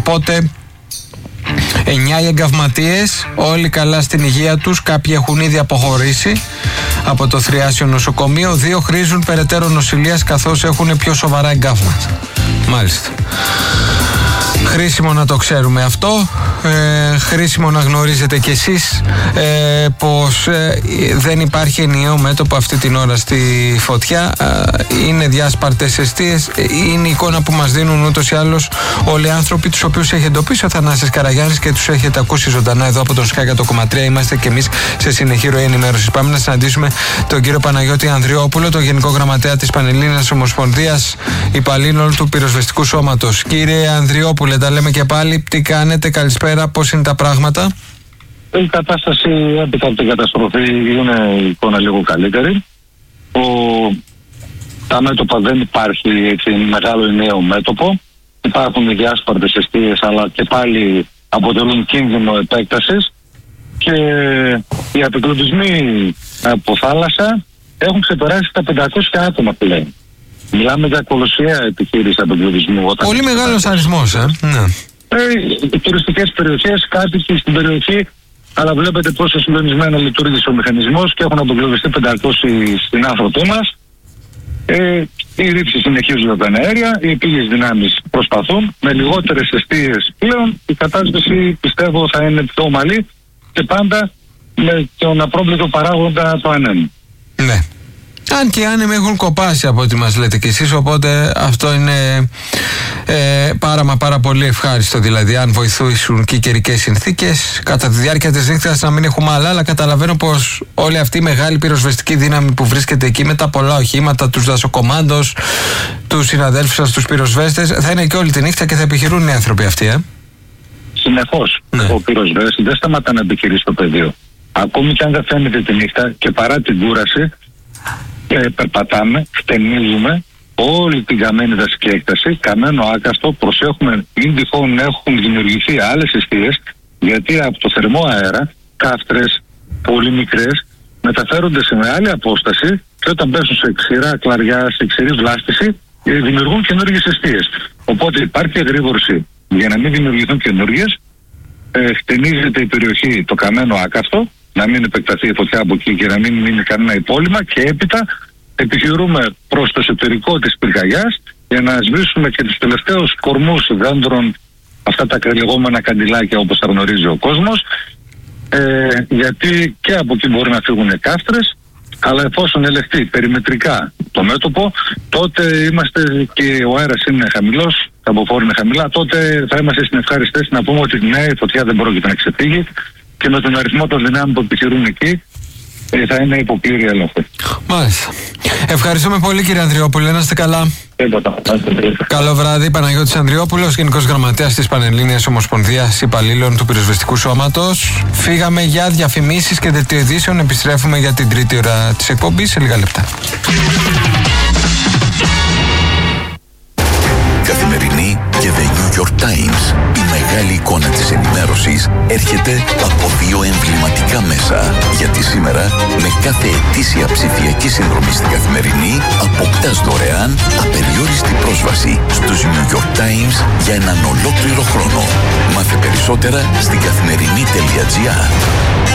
Οπότε 9 οι εγκαυματίες, όλοι καλά στην υγεία τους. Κάποιοι έχουν ήδη αποχωρήσει από το Θριάσιο νοσοκομείο. 2 χρήζουν περαιτέρω νοσηλείας καθώς έχουν πιο σοβαρά εγκαύματα. Μάλιστα. Χρήσιμο να το ξέρουμε αυτό, χρήσιμο να γνωρίζετε κι εσείς πως δεν υπάρχει ενιαίο μέτωπο αυτή την ώρα στη φωτιά. Είναι διάσπαρτες εστίες, είναι η εικόνα που μας δίνουν ούτως ή άλλως όλοι οι άνθρωποι τους οποίους έχει εντοπίσει ο Θανάσης Καραγιάννης και τους έχετε ακούσει ζωντανά εδώ από τον Sky 100,3. Είμαστε κι εμείς σε συνεχή ροή ενημέρωσης. Πάμε να συναντήσουμε τον κύριο Παναγιώτη Ανδριόπουλο, τον Γενικό Γραμματέα της Πανελλήνιας Ομοσπονδίας Υπαλλήλων του Πυροσβεστικού Σώματος. Κύριε Ανδριόπουλε, τα λέμε και πάλι. Τι κάνετε, καλησπέρα, πώς είναι τα πράγματα? Η κατάσταση έπειτα από την καταστροφή είναι η εικόνα λίγο καλύτερη. Τα μέτωπα δεν υπάρχει έτσι μεγάλο ενιαίο μέτωπο. Υπάρχουν διάσπαρτες εστίες, αλλά και πάλι αποτελούν κίνδυνο επέκτασης. Και οι απεγκλωβισμοί από θάλασσα έχουν ξεπεράσει τα 500 άτομα πλέον. Μιλάμε για κολοσσιαία επιχείρηση απεγκλωβισμού. Πολύ μεγάλος αριθμός, ναι. Οι τουριστικές περιοχές, κάτοικοι στην περιοχή, αλλά βλέπετε πόσο συντονισμένα λειτουργήσε ο μηχανισμός και έχουν απεγκλωβιστεί 500 στην άνθρωπή μας. Οι ρήψεις συνεχίζονται από τα αέρια, οι επίγειες δυνάμεις προσπαθούν. Με λιγότερες εστίες πλέον η κατάσταση πιστεύω θα είναι πιο ομαλή και πάντα με τον απρόβλεπτο παράγοντα το ανέμου. Ναι. Αν και οι άνεμοι έχουν κοπάσει από ό,τι μας λέτε κι εσείς, οπότε αυτό είναι πάρα πολύ ευχάριστο. Δηλαδή, αν βοηθήσουν και οι καιρικές συνθήκες κατά τη διάρκεια της νύχτας να μην έχουμε αλλά καταλαβαίνω πως όλη αυτή η μεγάλη πυροσβεστική δύναμη που βρίσκεται εκεί με τα πολλά οχήματα, τους δασοκομάντος, τους συναδέλφους σας, τους πυροσβέστες, θα είναι και όλη τη νύχτα και θα επιχειρούν οι άνθρωποι αυτοί, Συνεχώς. Ναι. Ο πυροσβέστης δεν σταματά να επιχειρεί στο πεδίο. Ακόμη και αν δεν φαίνεται τη νύχτα και παρά την κούραση, περπατάμε, χτενίζουμε όλη την καμένη δασική έκταση, καμένο άκαστο, προσέχουμε μην τυχόν έχουν δημιουργηθεί άλλες εστίες, γιατί από το θερμό αέρα κάφτρες πολύ μικρές μεταφέρονται σε μεγάλη απόσταση και όταν πέσουν σε ξηρά κλαριά, σε ξηρή βλάστηση, δημιουργούν καινούργιες εστίες. Οπότε υπάρχει εγρήγορση για να μην δημιουργηθούν καινούργιες, χτενίζεται η περιοχή το καμένο άκαστο, να μην επεκταθεί η φωτιά από εκεί και να μην μείνει κανένα υπόλοιμα και έπειτα επιχειρούμε προς το εσωτερικό της πυρκαγιάς για να σβήσουμε και τους τελευταίους κορμούς δέντρων, αυτά τα λεγόμενα καντιλάκια όπως τα γνωρίζει ο κόσμος, γιατί και από εκεί μπορεί να φύγουν κάφτρες, αλλά εφόσον ελεγχθεί περιμετρικά το μέτωπο, τότε είμαστε και ο αέρας είναι χαμηλός, τα αποφόρα είναι χαμηλά, τότε θα είμαστε στην ευχάριστη θέση να πούμε ότι ναι, η φωτιά δεν πρόκειται να ξεφύγει και με τον αριθμό των δυνάμεων που επιχειρούν εκεί θα είναι υποπλήρη έλεγχο. Μάλιστα. Ευχαριστούμε πολύ κύριε Ανδριόπουλε, να είστε καλά. Καλό βράδυ, Παναγιώτης Ανδριόπουλος, Γενικός Γραμματέας της Πανελλήνιας Ομοσπονδίας Υπαλλήλων του Πυροσβεστικού Σώματος. Φύγαμε για διαφημίσεις και δελτίο ειδήσεων, επιστρέφουμε για την τρίτη ώρα της εκπομπής σε λίγα λεπτά. Καθημερινή και The New York Times. Η μεγάλη εικόνα της ενημέρωσης έρχεται από 2 εμβληματικά μέσα. Γιατί σήμερα, με κάθε ετήσια ψηφιακή συνδρομή στην Καθημερινή, αποκτάς δωρεάν απεριόριστη πρόσβαση στους New York Times για έναν ολόκληρο χρόνο. Μάθε περισσότερα στην καθημερινή.gr.